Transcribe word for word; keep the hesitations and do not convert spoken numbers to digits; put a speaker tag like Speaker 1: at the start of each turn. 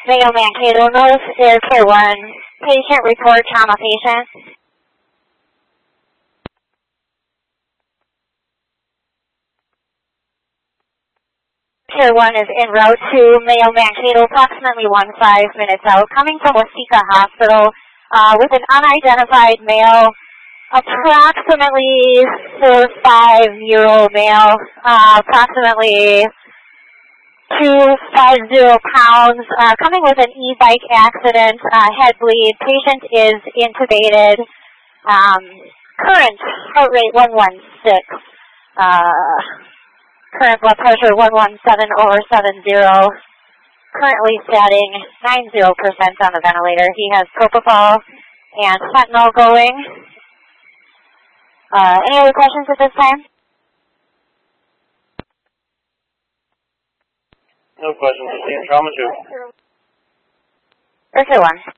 Speaker 1: Mayo Mankato North, Air Care one, patient report, trauma patient. Care one is en route to Mayo Mankato, approximately one five minutes out, coming from Waseca Hospital uh, with an unidentified male, approximately four or five-year-old male, uh, approximately two fifty pounds, uh, coming with an e-bike accident, uh, head bleed. Patient is intubated. Um, current heart rate one sixteen. Uh, current blood pressure one seventeen over seventy. Currently statting ninety percent on the ventilator. He has propofol and fentanyl going. Uh, any other questions at this time?
Speaker 2: No questions. Trauma two.
Speaker 1: Air Care one.